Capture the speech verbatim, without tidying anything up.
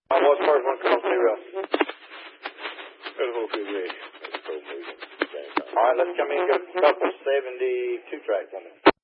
Uh, what's first one come zero? Let's hope you're ready. Let's go moving. All right, let's come in and get a couple seventy-two tracks on it.